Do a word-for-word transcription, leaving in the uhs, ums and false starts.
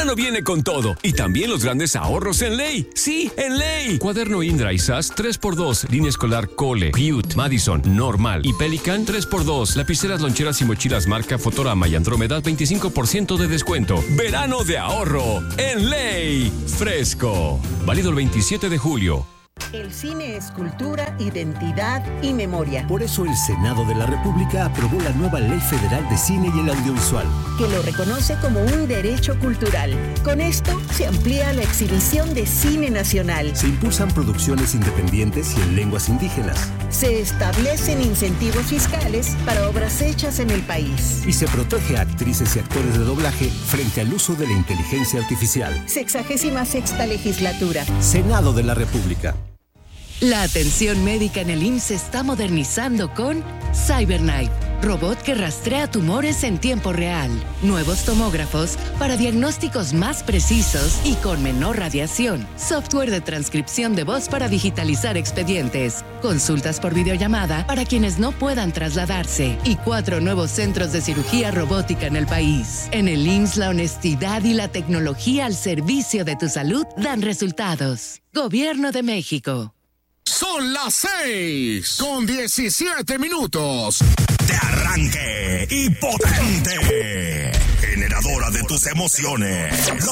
verano viene con todo. Y también los grandes ahorros en Ley. ¡Sí, en Ley! Cuaderno Indra y S A S tres por dos. Línea escolar Cole, Cute, Madison, Normal y Pelican tres por dos. Lapiceras, loncheras y mochilas marca Fotorama y Andrómeda veinticinco por ciento de descuento. Verano de ahorro en Ley. Fresco. Válido el veintisiete de julio. El cine es cultura, identidad y memoria. Por eso el Senado de la República aprobó la nueva Ley Federal de Cine y el Audiovisual, que lo reconoce como un derecho cultural. Con esto se amplía la exhibición de cine nacional. Se impulsan producciones independientes y en lenguas indígenas. Se establecen incentivos fiscales para obras hechas en el país. Y se protege a actrices y actores de doblaje frente al uso de la inteligencia artificial. Sexagésima sexta legislatura. Senado de la República. La atención médica en el I M S S se está modernizando con CyberKnife, robot que rastrea tumores en tiempo real. Nuevos tomógrafos para diagnósticos más precisos y con menor radiación. Software de transcripción de voz para digitalizar expedientes. Consultas por videollamada para quienes no puedan trasladarse. Y cuatro nuevos centros de cirugía robótica en el país. En el I M S S la honestidad y la tecnología al servicio de tu salud dan resultados. Gobierno de México. Son las seis con diecisiete minutos. De arranque y potente. Generadora de tus emociones.